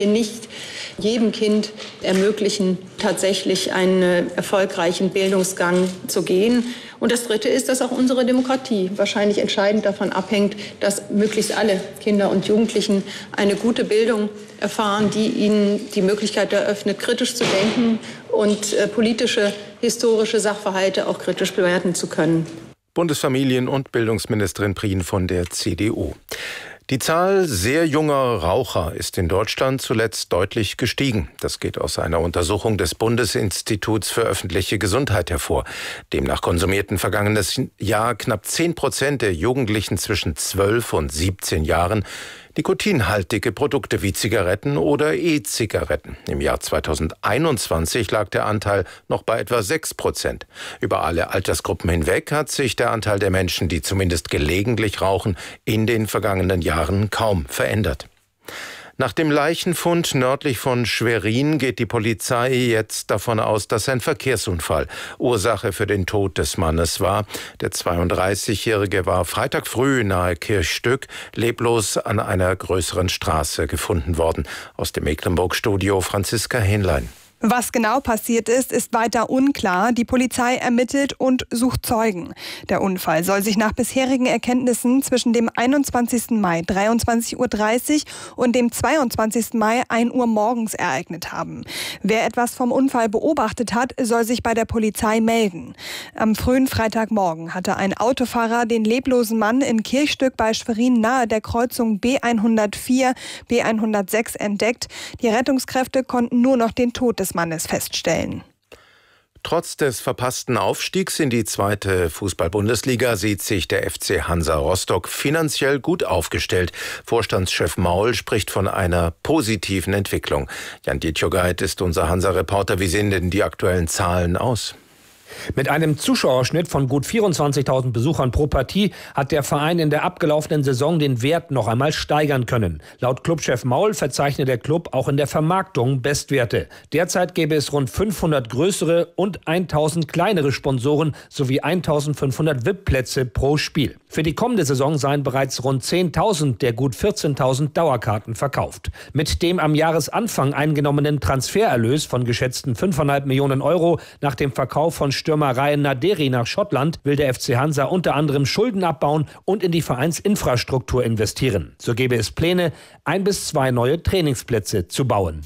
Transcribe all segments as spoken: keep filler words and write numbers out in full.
Nicht jedem Kind ermöglichen, tatsächlich einen erfolgreichen Bildungsgang zu gehen. Und das Dritte ist, dass auch unsere Demokratie wahrscheinlich entscheidend davon abhängt, dass möglichst alle Kinder und Jugendlichen eine gute Bildung erfahren, die ihnen die Möglichkeit eröffnet, kritisch zu denken und äh, politische, historische Sachverhalte auch kritisch bewerten zu können. Bundesfamilien- und Bildungsministerin Prien von der C D U. Die Zahl sehr junger Raucher ist in Deutschland zuletzt deutlich gestiegen. Das geht aus einer Untersuchung des Bundesinstituts für öffentliche Gesundheit hervor. Demnach konsumierten vergangenes Jahr knapp zehn Prozent der Jugendlichen zwischen zwölf und siebzehn Jahren nikotinhaltige Produkte wie Zigaretten oder E-Zigaretten. Im Jahr zweitausendeinundzwanzig lag der Anteil noch bei etwa sechs Prozent. Über alle Altersgruppen hinweg hat sich der Anteil der Menschen, die zumindest gelegentlich rauchen, in den vergangenen Jahren kaum verändert. Nach dem Leichenfund nördlich von Schwerin geht die Polizei jetzt davon aus, dass ein Verkehrsunfall Ursache für den Tod des Mannes war. Der zweiunddreißigjährige war Freitag früh nahe Kirchstück leblos an einer größeren Straße gefunden worden. Aus dem Mecklenburg-Studio Franziska Hähnlein. Was genau passiert ist, ist weiter unklar. Die Polizei ermittelt und sucht Zeugen. Der Unfall soll sich nach bisherigen Erkenntnissen zwischen dem einundzwanzigsten Mai dreiundzwanzig Uhr dreißig und dem zweiundzwanzigsten Mai ein Uhr morgens ereignet haben. Wer etwas vom Unfall beobachtet hat, soll sich bei der Polizei melden. Am frühen Freitagmorgen hatte ein Autofahrer den leblosen Mann in Kirchstück bei Schwerin nahe der Kreuzung B hundertvier, B hundertsechs entdeckt. Die Rettungskräfte konnten nur noch den Tod des Mannes feststellen. Trotz des verpassten Aufstiegs in die zweite Fußball-Bundesliga sieht sich der F C Hansa Rostock finanziell gut aufgestellt. Vorstandschef Maul spricht von einer positiven Entwicklung. Jan Dietjogait ist unser Hansa-Reporter. Wie sehen denn die aktuellen Zahlen aus? Mit einem Zuschauerschnitt von gut vierundzwanzigtausend Besuchern pro Partie hat der Verein in der abgelaufenen Saison den Wert noch einmal steigern können. Laut Clubchef Maul verzeichnet der Club auch in der Vermarktung Bestwerte. Derzeit gäbe es rund fünfhundert größere und tausend kleinere Sponsoren sowie eintausendfünfhundert V I P-Plätze pro Spiel. Für die kommende Saison seien bereits rund zehntausend der gut vierzehntausend Dauerkarten verkauft. Mit dem am Jahresanfang eingenommenen Transfererlös von geschätzten fünfeinhalb Millionen Euro nach dem Verkauf von Stürmer Ryan Naderi nach Schottland will der F C Hansa unter anderem Schulden abbauen und in die Vereinsinfrastruktur investieren. So gäbe es Pläne, ein bis zwei neue Trainingsplätze zu bauen.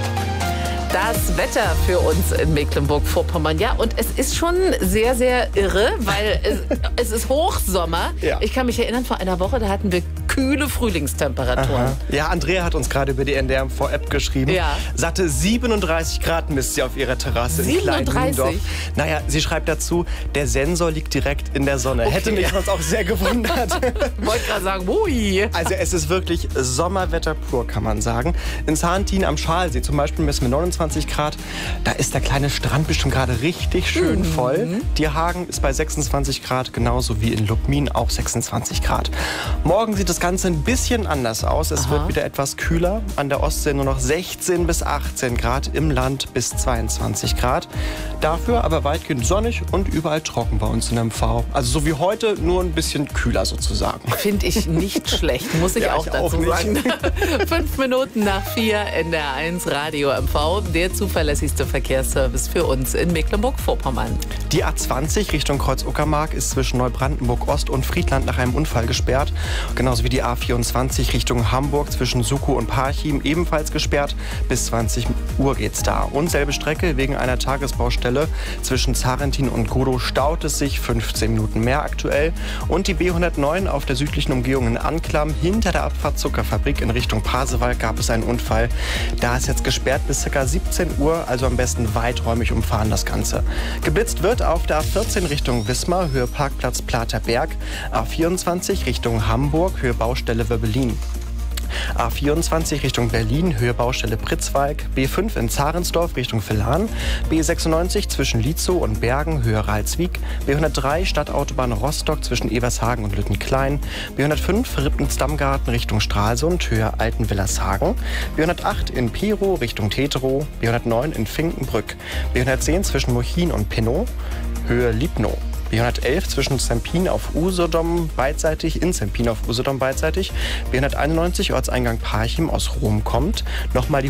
Das Wetter für uns in Mecklenburg-Vorpommern. Ja, und es ist schon sehr, sehr irre, weil es, es ist Hochsommer. Ja. Ich kann mich erinnern, vor einer Woche, da hatten wir kühle Frühlingstemperaturen. Aha. Ja, Andrea hat uns gerade über die N D R M V-App geschrieben. Ja. Satte siebenunddreißig Grad misst sie auf ihrer Terrasse in Klein-Niendorf. Naja, sie schreibt dazu, der Sensor liegt direkt in der Sonne. Okay. Hätte mich sonst auch sehr gewundert. Wollte gerade sagen, ui. Also es ist wirklich Sommerwetter pur, kann man sagen. In Sarntin am Schalsee zum Beispiel messen wir neunundzwanzig Grad. Da ist der kleine Strand bestimmt gerade richtig schön mhm. voll. Dierhagen ist bei sechsundzwanzig Grad, genauso wie in Lubmin auch sechsundzwanzig Grad. Morgen sieht das Ganze ein bisschen anders aus. Es Aha. wird wieder etwas kühler. An der Ostsee nur noch sechzehn bis achtzehn Grad, im Land bis zweiundzwanzig Grad. Dafür aber weitgehend sonnig und überall trocken bei uns in M V. Also so wie heute, nur ein bisschen kühler sozusagen. Finde ich nicht schlecht, muss ich ja, auch ich dazu auch sagen. Fünf Minuten nach vier, N D R eins Radio M V. Der zuverlässigste Verkehrsservice für uns in Mecklenburg-Vorpommern. Die A zwanzig Richtung Kreuz-Uckermark ist zwischen Neubrandenburg-Ost und Friedland nach einem Unfall gesperrt. Genauso wie die A vierundzwanzig Richtung Hamburg zwischen Sukow und Parchim ebenfalls gesperrt. Bis zwanzig Uhr geht's da. Und selbe Strecke wegen einer Tagesbaustelle. Zwischen Zarentin und Godow staut es sich fünfzehn Minuten mehr aktuell. Und die B hundertneun auf der südlichen Umgehung in Anklam hinter der Abfahrt Zuckerfabrik in Richtung Pasewalk gab es einen Unfall. Da ist jetzt gesperrt bis ca. siebzehn Uhr, also am besten weiträumig umfahren das Ganze. Geblitzt wird auf der A vierzehn Richtung Wismar, Höhe Parkplatz Platerberg, A vierundzwanzig Richtung Hamburg, Höhe Baustelle Wöbbelin. A vierundzwanzig Richtung Berlin, Höhe Baustelle Pritzwalk, B fünf in Zarensdorf Richtung Villan, B sechsundneunzig zwischen Lietzow und Bergen, Höhe Ralswiek, B hundertdrei Stadtautobahn Rostock zwischen Evershagen und Lüttenklein, B hundertfünf Rippens-Dammgarten Richtung Stralsund, Höhe Altenwillershagen, B hundertacht in Piro Richtung Teterow, B hundertneun in Finkenbrück, B hundertzehn zwischen Mochin und Pinnow, Höhe Liebnow. B hundertelf zwischen Zempin auf Usedom beidseitig, in Zempin auf Usedom beidseitig. B hunderteinundneunzig Ortseingang Parchim aus Rom kommt. Nochmal die